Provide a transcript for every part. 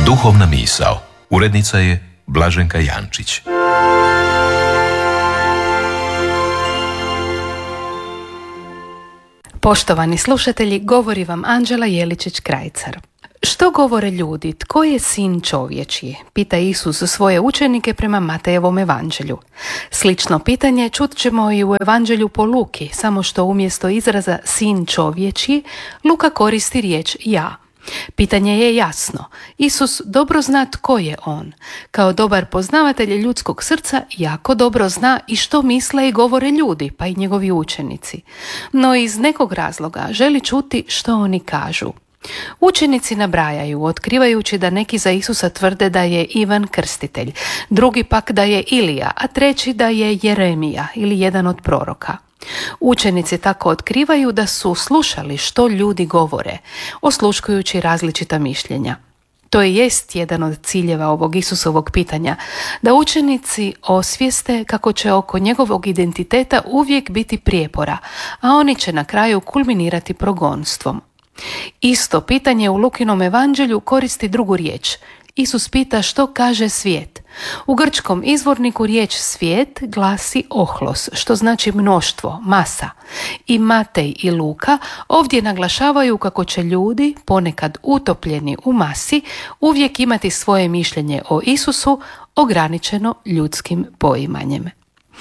Duhovna misao. Urednica je Blaženka Jančić. Poštovani slušatelji, govori vam Anđela Jeličić-Krajcar. Što govore ljudi? Tko je sin čovječji? Pita Isus svoje učenike prema Matejevom evanđelju. Slično pitanje čut ćemo i u evanđelju po Luki, samo što umjesto izraza sin čovječji, Luka koristi riječ ja. Pitanje je jasno. Isus dobro zna tko je on. Kao dobar poznavatelj ljudskog srca jako dobro zna i što misle i govore ljudi, pa i njegovi učenici. No iz nekog razloga želi čuti što oni kažu. Učenici nabrajaju, otkrivajući da neki za Isusa tvrde da je Ivan Krstitelj, drugi pak da je Ilija, a treći da je Jeremija ili jedan od proroka. Učenici tako otkrivaju da su slušali što ljudi govore, osluškujući različita mišljenja. To i jest jedan od ciljeva ovog Isusovog pitanja, da učenici osvijeste kako će oko njegovog identiteta uvijek biti prijepora, a oni će na kraju kulminirati progonstvom. Isto pitanje u Lukinom evanđelju koristi drugu riječ. Isus pita što kaže svijet. U grčkom izvorniku riječ svijet glasi ohlos, što znači mnoštvo, masa. I Matej i Luka ovdje naglašavaju kako će ljudi, ponekad utopljeni u masi, uvijek imati svoje mišljenje o Isusu ograničeno ljudskim poimanjem.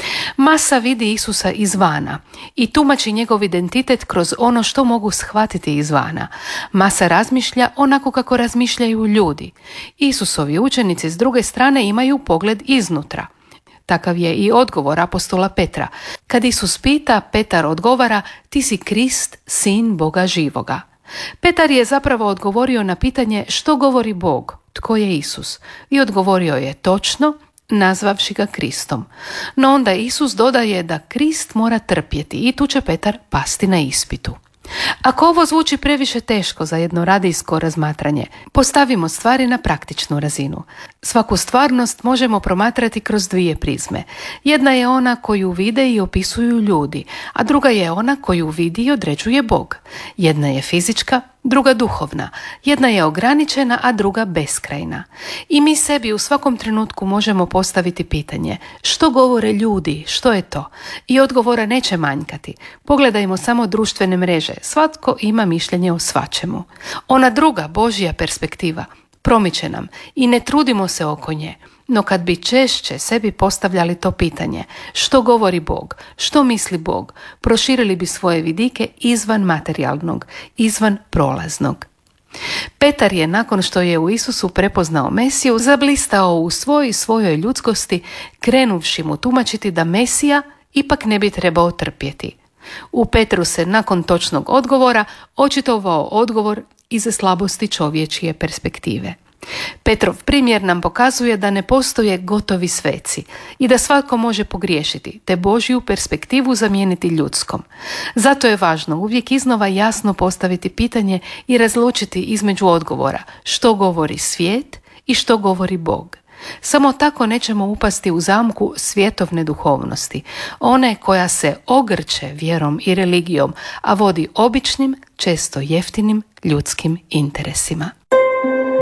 Masa vidi Isusa izvana i tumači njegov identitet kroz ono što mogu shvatiti izvana. Masa razmišlja onako kako razmišljaju ljudi. Isusovi učenici s druge strane imaju pogled iznutra. Takav je i odgovor apostola Petra. Kad Isus pita, Petar odgovara: ti si Krist, sin Boga živoga. Petar je zapravo odgovorio na pitanje što govori Bog, tko je Isus, i odgovorio je točno, nazvavši ga Kristom. No onda Isus dodaje da Krist mora trpjeti i tu će Petar pasti na ispitu. Ako ovo zvuči previše teško za jedno radijsko razmatranje, postavimo stvari na praktičnu razinu. Svaku stvarnost možemo promatrati kroz dvije prizme. Jedna je ona koju vide i opisuju ljudi, a druga je ona koju vidi i određuje Bog. Jedna je fizička, druga duhovna. Jedna je ograničena, a druga beskrajna. I mi sebi u svakom trenutku možemo postaviti pitanje: što govore ljudi, što je to? I odgovora neće manjkati. Pogledajmo samo društvene mreže. Svatko ima mišljenje o svačemu. Ona druga, Božja perspektiva, promiče nam i ne trudimo se oko nje. No kad bi češće sebi postavljali to pitanje, što govori Bog, što misli Bog, proširili bi svoje vidike izvan materijalnog, izvan prolaznog. Petar je, nakon što je u Isusu prepoznao Mesiju, zablistao u svojoj ljudskosti, krenuvši mu tumačiti da Mesija ipak ne bi trebao trpjeti. U Petru se nakon točnog odgovora očitovao odgovor iz slabosti čovječje perspektive. Petrov primjer nam pokazuje da ne postoje gotovi sveci i da svatko može pogriješiti, te Božju perspektivu zamijeniti ljudskom. Zato je važno uvijek iznova jasno postaviti pitanje i razlučiti između odgovora što govori svijet i što govori Bog. Samo tako nećemo upasti u zamku svjetovne duhovnosti, one koja se ogrče vjerom i religijom, a vodi običnim, često jeftinim ljudskim interesima.